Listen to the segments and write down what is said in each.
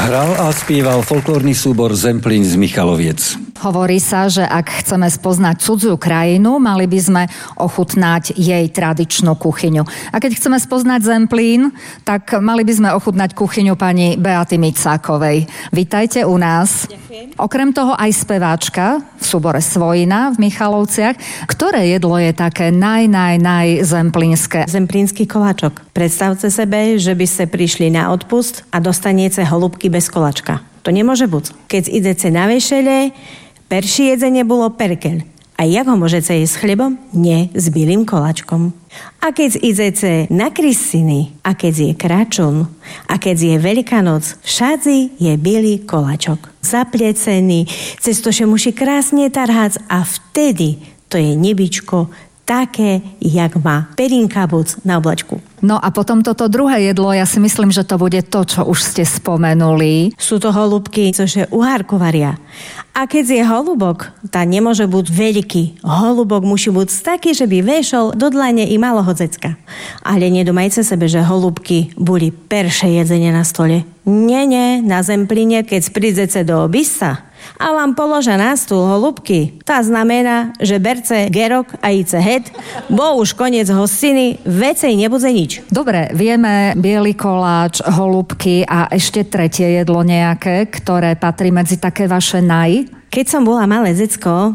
Hral a spieval folklórny súbor Zemplín z Michaloviec. Hovorí sa, že ak chceme spoznať cudziu krajinu, mali by sme ochutnať jej tradičnú kuchyňu. A keď chceme spoznať Zemplín, tak mali by sme ochutnať kuchyňu pani Beaty Micákovej. Vítajte u nás. Ďakujem. Okrem toho aj speváčka v súbore Svojina v Michalovciach. Ktoré jedlo je také zemplínske? Zemplínsky koláčok. Predstavte sebe, že by ste prišli na odpust a dostanete holubky bez koláčka. To nemôže byť. Keď idete na vešele, peršie jedzenie bolo perkeľ. A jak ho môžete jesť s chlebom? Nie, s bílým koláčkom. A keď idete na Kristiny, a keď je Kračun, a keď je Veľkanoc, všade je bílý koláčok. Zaplecený, cez to, že musí krásne tarhať a vtedy to je nebičko také, jak má perinka buc na oblačku. No a potom toto druhé jedlo, ja si myslím, že to bude to, čo už ste spomenuli. Sú to holubky, cože uhárku varia. A keď je holubok, tá nemôže byť veľký. Holubok musí byť taký, že by vešol do dlane i malého decka. Ale nedomajte sebe, že holubky boli peršie jedzenie na stole. Nie, na Zemplíne, keď prídete do obisa a vám položia na stôl holubky, tá znamená, že berce gerok a ice het, bo už koniec hostiny, vecej nebude nič. Dobre, vieme biely koláč, holubky a ešte tretie jedlo nejaké, ktoré patrí medzi také vaše Keď som bola malé decko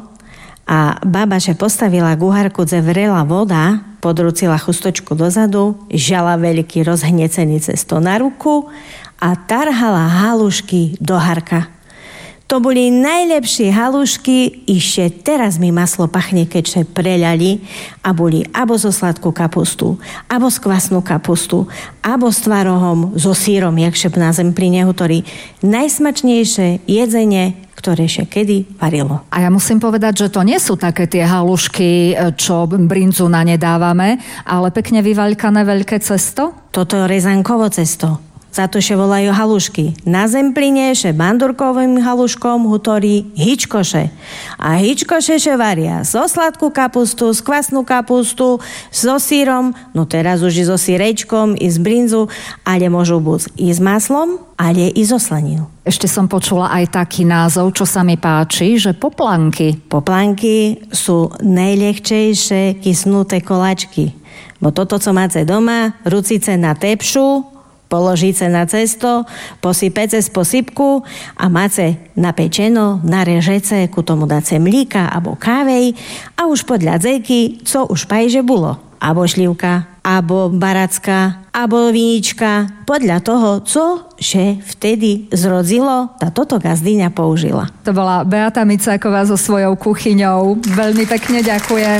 a babaše postavila guhárku, kde vrela voda, podrucila chustočku dozadu, žala veľký rozhnecený cesto na ruku a tarhala halušky do harka. To boli najlepšie halušky, ešte teraz mi maslo pachne, keďže preľali a boli abo zo sladkú kapustu, abo z kvasnú kapustu, abo s tvarohom, so sírom, jak šep na Zemplíne, ktorý najsmačnejšie jedzenie, ktoré še kedy varilo. A ja musím povedať, že to nie sú také tie halušky, čo brinzu na ne dávame, ale pekne vyvaľkané veľké cesto? Toto je rezankovo cesto. Za to še volajú halušky. Na Zemplíne še bandurkovým haluškom hutorí hičkoše. A hičkoše še varia zo sladkú kapustu, z kvasnú kapustu, so sírom, no teraz už i so sírečkom, i z brinzu, ale môžu byť i s maslom, ale i so slaninou. Ešte som počula aj taký názov, čo sa mi páči, že poplanky. Poplanky sú najľahčejšie kysnuté koláčky. Bo toto, co máte doma, rucice na tepšu, položíte na cesto, posypete z posypku a máte napečeno, narežete, ku tomu dáte mlíka alebo kávej a už podľa dzejky, co už pajže bolo. Abo šlivka, abo baracka, abo vinička. Podľa toho, co še vtedy zrodzilo, tá toto gazdyňa použila. To bola Beata Micáková so svojou kuchyňou. Veľmi pekne ďakujem.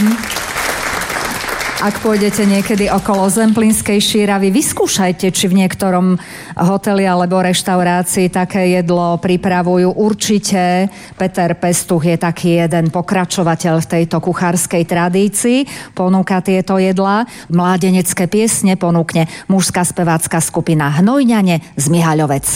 Ak pôjdete niekedy okolo Zemplínskej Šíravy, vyskúšajte, či v niektorom hoteli alebo reštaurácii také jedlo pripravujú. Určite Peter Pestuch je taký jeden pokračovateľ v tejto kuchárskej tradícii. Ponúka tieto jedlá. Mládenecké piesne ponúkne mužská spevácka skupina Hnojňane z Mihaľovec.